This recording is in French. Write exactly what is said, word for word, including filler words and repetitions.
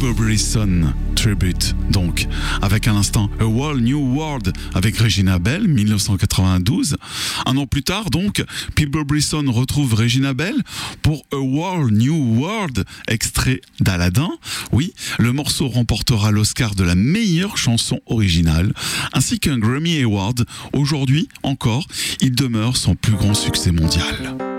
Peebo Bryson Tribute, donc, avec à l'instant A Whole New World avec Regina Bell, dix-neuf cent quatre-vingt-douze. Un an plus tard, donc, Peebo Bryson retrouve Regina Bell pour A Whole New World, extrait d'Aladdin. Oui, le morceau remportera l'Oscar de la meilleure chanson originale, ainsi qu'un Grammy Award. Aujourd'hui encore, il demeure son plus grand succès mondial.